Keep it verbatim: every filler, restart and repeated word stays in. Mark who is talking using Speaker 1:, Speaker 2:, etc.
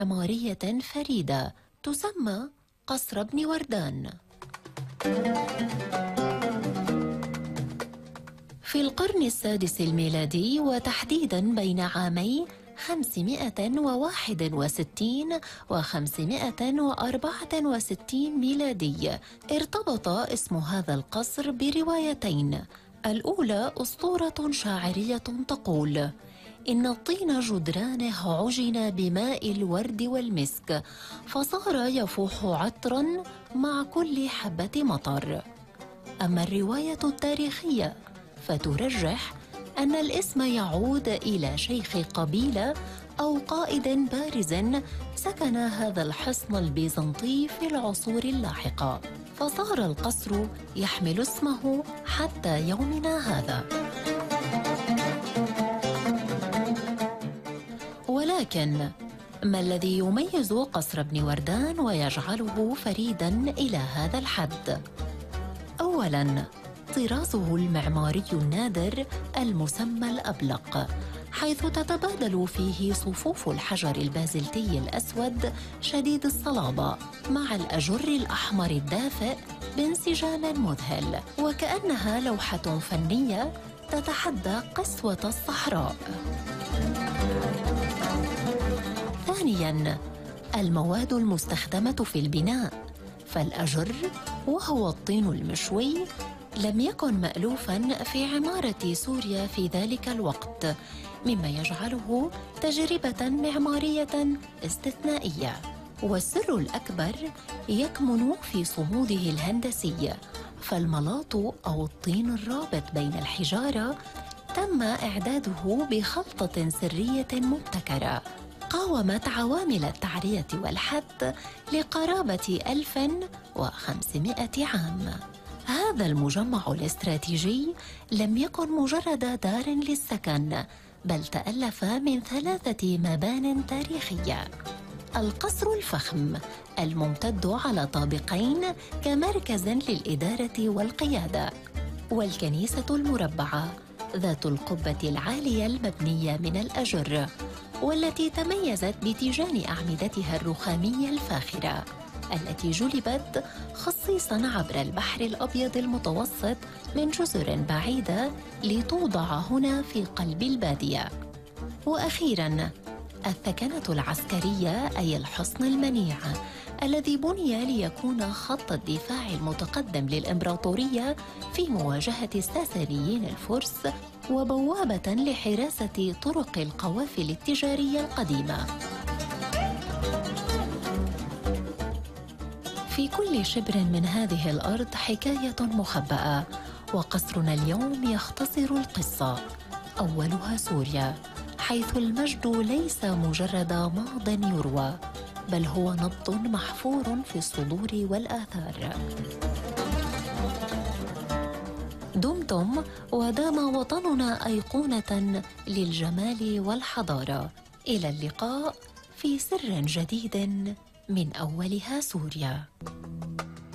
Speaker 1: معمارية فريدة تسمى قصر ابن وردان. في القرن السادس الميلادي، وتحديداً بين عامي خمسمائة وواحد وستين وخمسمائة وأربعة وستين ميلادي، ارتبط اسم هذا القصر بروايتين. الأولى أسطورة شاعرية تقول: إن الطين جدرانه عجن بماء الورد والمسك، فصار يفوح عطراً مع كل حبة مطر. أما الرواية التاريخية فترجح أن الاسم يعود إلى شيخ قبيلة أو قائد بارز سكن هذا الحصن البيزنطي في العصور اللاحقة، فصار القصر يحمل اسمه حتى يومنا هذا. ولكن ما الذي يميز قصر ابن وردان ويجعله فريداً إلى هذا الحد؟ أولاً، طرازه المعماري النادر المسمى الأبلق، حيث تتبادل فيه صفوف الحجر البازلتي الأسود شديد الصلابة مع الأجر الأحمر الدافئ بانسجام مذهل، وكأنها لوحة فنية تتحدى قسوة الصحراء. ثانياً، المواد المستخدمة في البناء، فالأجر وهو الطين المشوي لم يكن مألوفاً في عمارة سوريا في ذلك الوقت، مما يجعله تجربة معمارية استثنائية. والسر الأكبر يكمن في صموده الهندسي، فالملاط أو الطين الرابط بين الحجارة تم إعداده بخلطة سرية مبتكرة قاومت عوامل التعرية والحد لقرابة ألف وخمسمائة عام. هذا المجمع الاستراتيجي لم يكن مجرد دار للسكن، بل تألف من ثلاثة مبان تاريخية: القصر الفخم الممتد على طابقين كمركز للإدارة والقيادة، والكنيسة المربعة ذات القبة العالية المبنية من الأجر، والتي تميزت بتيجان أعمدتها الرخامية الفاخرة التي جلبت خصيصاً عبر البحر الأبيض المتوسط من جزر بعيدة لتوضع هنا في قلب البادية. وأخيراً، الثكنة العسكرية، أي الحصن المنيع الذي بني ليكون خط الدفاع المتقدم للإمبراطورية في مواجهة الساسانيين الفرس، وبوابة لحراسة طرق القوافل التجارية القديمة. في كل شبر من هذه الأرض حكاية مخبأة، وقصرنا اليوم يختصر القصة. أولها سوريا، حيث المجد ليس مجرد ماضٍ يروى، بل هو نبض محفور في الصدور والآثار. دمتم ودام وطننا أيقونة للجمال والحضارة. إلى اللقاء في سر جديد من أولها سوريا.